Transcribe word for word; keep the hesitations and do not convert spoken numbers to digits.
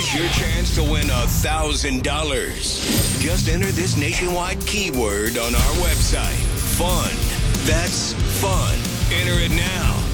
It's your chance to win a thousand dollars. Just enter this nationwide keyword on our website. Fun. That's fun. Enter it now